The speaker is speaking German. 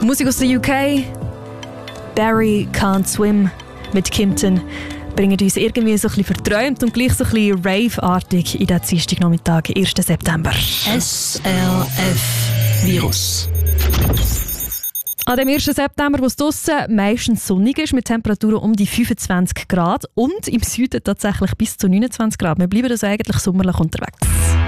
Musik aus der UK. Barry Can't Swim mit Kimpton bringen uns irgendwie so ein bisschen verträumt und gleich so ein bisschen rave-artig in den Dienstagnachmittag, 1. September. SRF-Virus. An dem 1. September, wo es draussen meistens sonnig ist, mit Temperaturen um die 25 Grad und im Süden tatsächlich bis zu 29 Grad. Wir bleiben also eigentlich sommerlich unterwegs.